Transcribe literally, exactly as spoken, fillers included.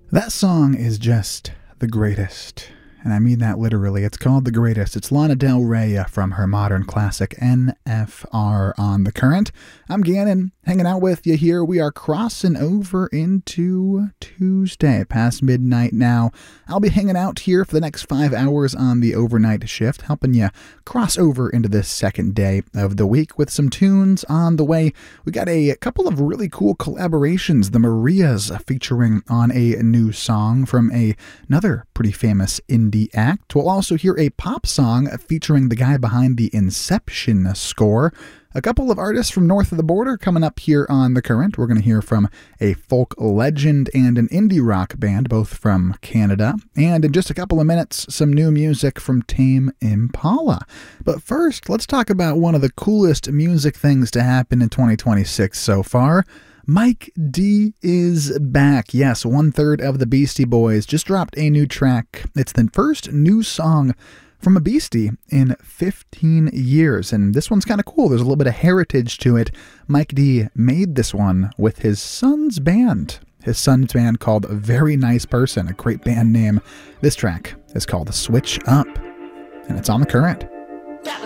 That song is just the greatest, and I mean that literally. It's called The Greatest. It's Lana Del Rey from her modern classic N F R on The Current. I'm Gannon, hanging out with you here. We are crossing over into Tuesday, past midnight now. I'll be hanging out here for the next five hours on the overnight shift, helping you cross over into this second day of the week with some tunes on the way. We got a couple of really cool collaborations. The Marias featuring on a new song from a, another pretty famous indie act. We'll also hear a pop song featuring the guy behind the Inception score. A couple of artists from north of the border coming up here on The Current. We're going to hear from a folk legend and an indie rock band, both from Canada. And in just a couple of minutes, some new music from Tame Impala. But first, let's talk about one of the coolest music things to happen in twenty twenty-six so far. Mike D is back. Yes, one third of the Beastie Boys just dropped a new track. It's the first new song from a Beastie in fifteen years, and this one's kind of cool. There's a little bit of heritage to it. Mike D made this one with his son's band. His son's band called Very Nice Person, a great band name. This track is called Switch Up, and it's on The Current.